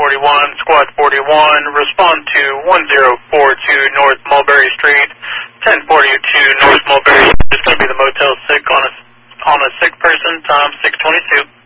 41, Squad 41, respond to 1042 North Mulberry Street, 1042 North Mulberry Street. It's going to be the Motel 6 on a sick person, time 622.